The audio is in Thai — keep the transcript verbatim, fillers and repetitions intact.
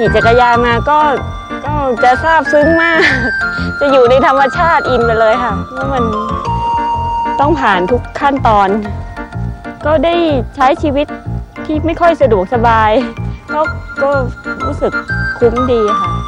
ขี่จักรยานมาก็ก็จะซาบซึ้งมาก จะอยู่ในธรรมชาติอินไปเลยค่ะว่ามันต้องผ่านทุกขั้นตอน ก็ได้ใช้ชีวิตที่ไม่ค่อยสะดวกสบายก็ก็รู้สึกคุ้มดีค่ะ